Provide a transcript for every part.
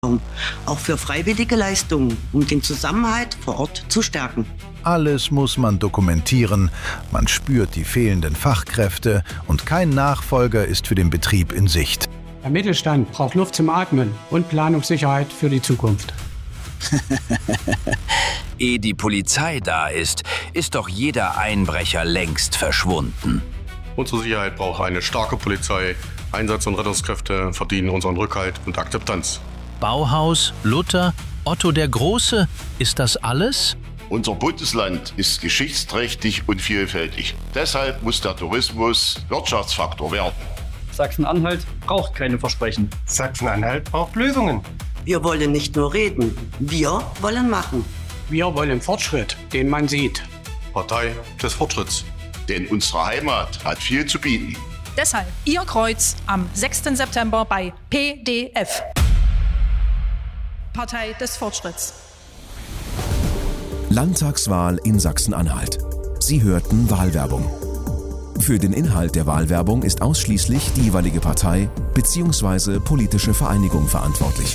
auch für freiwillige Leistungen, um den Zusammenhalt vor Ort zu stärken. Alles muss man dokumentieren, man spürt die fehlenden Fachkräfte und kein Nachfolger ist für den Betrieb in Sicht. Der Mittelstand braucht Luft zum Atmen und Planungssicherheit für die Zukunft. Ehe die Polizei da ist, ist doch jeder Einbrecher längst verschwunden. Unsere Sicherheit braucht eine starke Polizei. Einsatz- und Rettungskräfte verdienen unseren Rückhalt und Akzeptanz. Bauhaus, Luther, Otto der Große, ist das alles? Unser Bundesland ist geschichtsträchtig und vielfältig. Deshalb muss der Tourismus Wirtschaftsfaktor werden. Sachsen-Anhalt braucht keine Versprechen. Sachsen-Anhalt braucht Lösungen. Wir wollen nicht nur reden, wir wollen machen. Wir wollen Fortschritt, den man sieht. Partei des Fortschritts. Denn unsere Heimat hat viel zu bieten. Deshalb Ihr Kreuz am 6. September bei PDF. Partei des Fortschritts. Landtagswahl in Sachsen-Anhalt. Sie hörten Wahlwerbung. Für den Inhalt der Wahlwerbung ist ausschließlich die jeweilige Partei bzw. politische Vereinigung verantwortlich.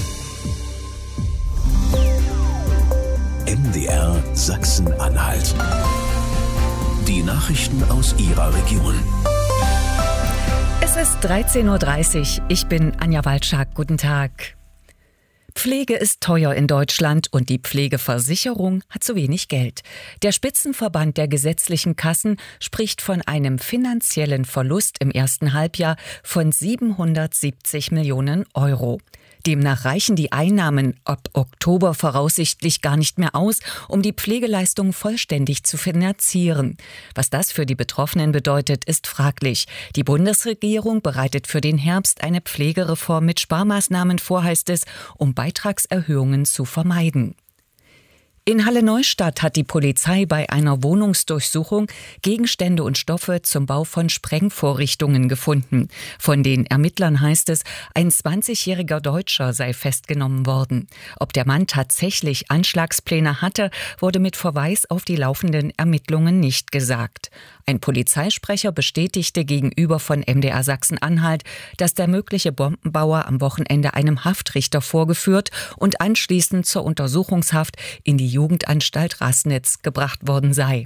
MDR Sachsen-Anhalt. Die Nachrichten aus Ihrer Region. Es ist 13:30 Uhr. Ich bin Anja Walczak. Guten Tag. Pflege ist teuer in Deutschland und die Pflegeversicherung hat zu wenig Geld. Der Spitzenverband der gesetzlichen Kassen spricht von einem finanziellen Verlust im ersten Halbjahr von 770 Millionen Euro. Demnach reichen die Einnahmen ab Oktober voraussichtlich gar nicht mehr aus, um die Pflegeleistung vollständig zu finanzieren. Was das für die Betroffenen bedeutet, ist fraglich. Die Bundesregierung bereitet für den Herbst eine Pflegereform mit Sparmaßnahmen vor, heißt es, um Beitragserhöhungen zu vermeiden. In Halle-Neustadt hat die Polizei bei einer Wohnungsdurchsuchung Gegenstände und Stoffe zum Bau von Sprengvorrichtungen gefunden. Von den Ermittlern heißt es, ein 20-jähriger Deutscher sei festgenommen worden. Ob der Mann tatsächlich Anschlagspläne hatte, wurde mit Verweis auf die laufenden Ermittlungen nicht gesagt. Ein Polizeisprecher bestätigte gegenüber von MDR Sachsen-Anhalt, dass der mögliche Bombenbauer am Wochenende einem Haftrichter vorgeführt und anschließend zur Untersuchungshaft in die Jugendanstalt Raßnitz gebracht worden sei.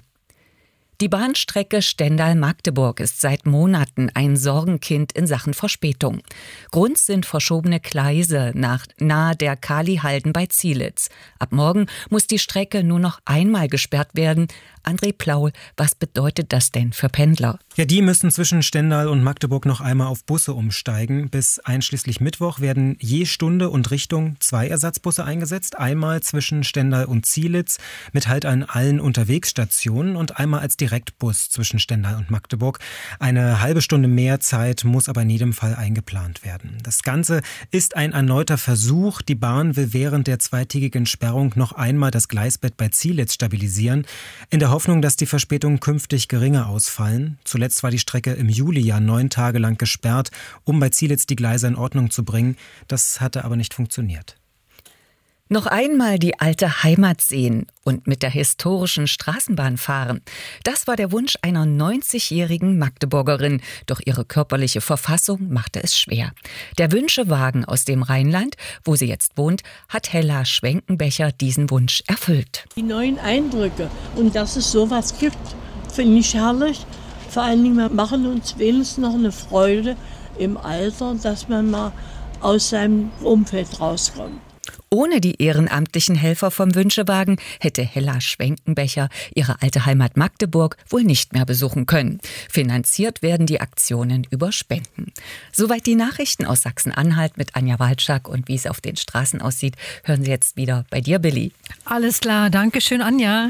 Die Bahnstrecke Stendal-Magdeburg ist seit Monaten ein Sorgenkind in Sachen Verspätung. Grund sind verschobene Gleise nahe der Kalihalden bei Zielitz. Ab morgen muss die Strecke nur noch einmal gesperrt werden. André Plaul, was bedeutet das denn für Pendler? Ja, die müssen zwischen Stendal und Magdeburg noch einmal auf Busse umsteigen. Bis einschließlich Mittwoch werden je Stunde und Richtung 2 Ersatzbusse eingesetzt. Einmal zwischen Stendal und Zielitz mit Halt an allen Unterwegsstationen und einmal als Direktbus zwischen Stendal und Magdeburg. Eine halbe Stunde mehr Zeit muss aber in jedem Fall eingeplant werden. Das Ganze ist ein erneuter Versuch. Die Bahn will während der zweitägigen Sperrung noch einmal das Gleisbett bei Zielitz stabilisieren. In der Hoffnung, dass die Verspätungen künftig geringer ausfallen. Zuletzt war die Strecke im Juli ja 9 Tage lang gesperrt, um bei Zielitz die Gleise in Ordnung zu bringen. Das hatte aber nicht funktioniert. Noch einmal die alte Heimat sehen und mit der historischen Straßenbahn fahren. Das war der Wunsch einer 90-jährigen Magdeburgerin. Doch ihre körperliche Verfassung machte es schwer. Der Wünschewagen aus dem Rheinland, wo sie jetzt wohnt, hat Hella Schwenkenbecher diesen Wunsch erfüllt. Die neuen Eindrücke und dass es sowas gibt, finde ich herrlich. Vor allen Dingen, wir machen uns wenigstens noch eine Freude im Alter, dass man mal aus seinem Umfeld rauskommt. Ohne die ehrenamtlichen Helfer vom Wünschewagen hätte Hella Schwenkenbecher ihre alte Heimat Magdeburg wohl nicht mehr besuchen können. Finanziert werden die Aktionen über Spenden. Soweit die Nachrichten aus Sachsen-Anhalt mit Anja Walczak. Und wie es auf den Straßen aussieht, hören Sie jetzt wieder bei dir, Billy. Alles klar, danke schön, Anja.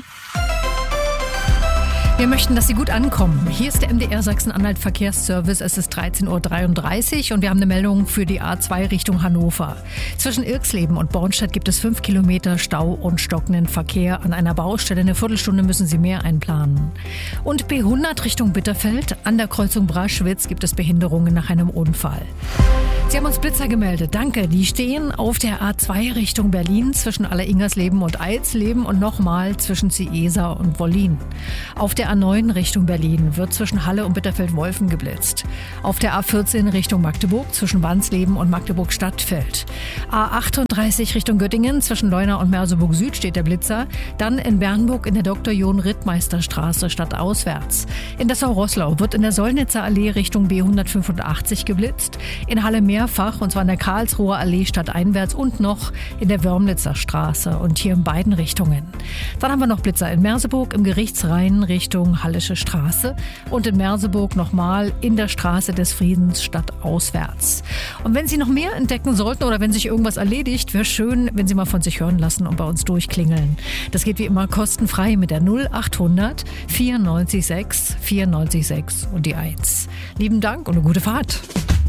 Wir möchten, dass Sie gut ankommen. Hier ist der MDR Sachsen-Anhalt Verkehrsservice. Es ist 13:33 Uhr und wir haben eine Meldung für die A2 Richtung Hannover. Zwischen Irxleben und Bornstedt gibt es 5 Kilometer Stau und stockenden Verkehr. An einer Baustelle eine Viertelstunde müssen Sie mehr einplanen. Und B100 Richtung Bitterfeld. An der Kreuzung Braschwitz gibt es Behinderungen nach einem Unfall. Sie haben uns Blitzer gemeldet. Danke. Die stehen auf der A2 Richtung Berlin zwischen Alleringersleben und Eilsleben und nochmal zwischen Ciesa und Wollin. Auf der der A9 Richtung Berlin wird zwischen Halle und Bitterfeld-Wolfen geblitzt. Auf der A14 Richtung Magdeburg zwischen Wansleben und Magdeburg-Stadtfeld. A38 Richtung Göttingen zwischen Leuna und Merseburg Süd steht der Blitzer. Dann in Bernburg in der Dr.-John-Rittmeister-Straße stadtauswärts. In Dessau-Roßlau wird in der Sollnitzer Allee Richtung B185 geblitzt. In Halle mehrfach, und zwar in der Karlsruher Allee stadteinwärts und noch in der Wörmlitzer Straße und hier in beiden Richtungen. Dann haben wir noch Blitzer in Merseburg im Gerichtsrhein Richtung Hallische Straße und in Merseburg nochmal in der Straße des Friedens stadtauswärts. Und wenn Sie noch mehr entdecken sollten oder wenn sich irgendwas erledigt, wäre schön, wenn Sie mal von sich hören lassen und bei uns durchklingeln. Das geht wie immer kostenfrei mit der 0800 94 6 und die 1. Lieben Dank und eine gute Fahrt.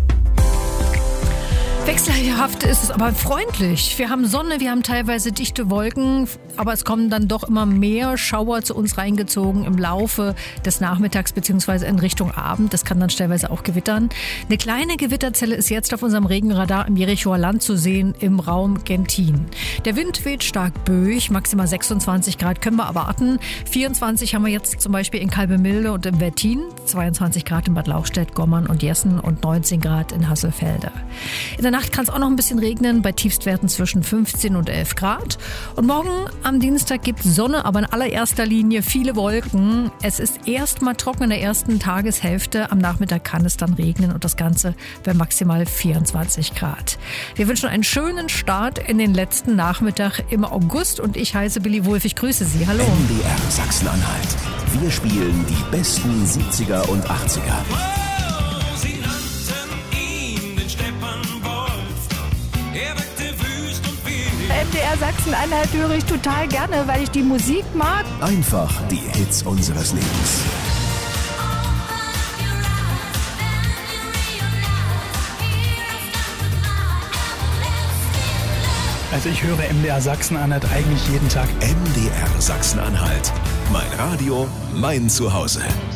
Wechselhaft ist es, aber freundlich. Wir haben Sonne, wir haben teilweise dichte Wolken, aber es kommen dann doch immer mehr Schauer zu uns reingezogen im Laufe des Nachmittags bzw. in Richtung Abend. Das kann dann stellenweise auch gewittern. Eine kleine Gewitterzelle ist jetzt auf unserem Regenradar im Jerichoer Land zu sehen, im Raum Gentin. Der Wind weht stark böig, maximal 26 Grad können wir erwarten. 24 haben wir jetzt zum Beispiel in Kalbemilde und im Wettin, 22 Grad in Bad Lauchstädt, Gommern und Jessen und 19 Grad in Hasselfelde. In der Nacht kann es auch noch ein bisschen regnen, bei Tiefstwerten zwischen 15 und 11 Grad. Und morgen am Dienstag gibt es Sonne, aber in allererster Linie viele Wolken. Es ist erstmal trocken in der ersten Tageshälfte. Am Nachmittag kann es dann regnen und das Ganze bei maximal 24 Grad. Wir wünschen einen schönen Start in den letzten Nachmittag im August und ich heiße Billy Wulff. Ich grüße Sie. Hallo. MDR Sachsen-Anhalt. Wir spielen die besten 70er und 80er. MDR Sachsen-Anhalt höre ich total gerne, weil ich die Musik mag. Einfach die Hits unseres Lebens. Also ich höre MDR Sachsen-Anhalt eigentlich jeden Tag. MDR Sachsen-Anhalt. Mein Radio, mein Zuhause.